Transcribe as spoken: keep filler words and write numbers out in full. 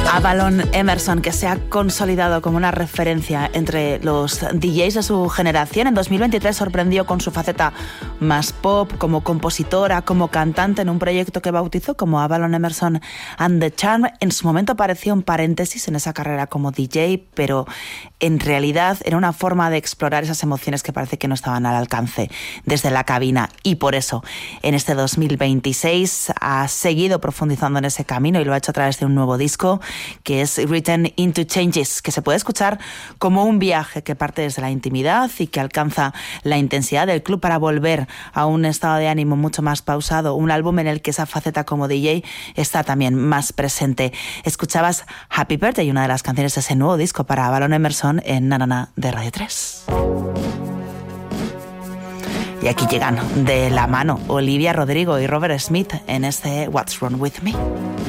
Avalon Emerson, que se ha consolidado como una referencia entre los D Js de su generación, en dos mil veintitrés sorprendió con su faceta más pop, como compositora, como cantante, en un proyecto que bautizó como Avalon Emerson and the Charm. En su momento parecía un paréntesis en esa carrera como D J, pero en realidad era una forma de explorar esas emociones que parece que no estaban al alcance desde la cabina, y por eso en este dos mil veintiséis ha seguido profundizando en ese camino y lo ha hecho a través de un nuevo disco que es Written into Changes, que se puede escuchar como un viaje que parte desde la intimidad y que alcanza la intensidad del club para volver a un estado de ánimo mucho más pausado, un álbum en el que esa faceta como D J está también más presente. Escuchabas Happy Birthday, una de las canciones de ese nuevo disco para Avalon Emerson en Nanana de Radio tres. Y aquí llegan de la mano Olivia Rodrigo y Robert Smith en este What's Wrong With Me.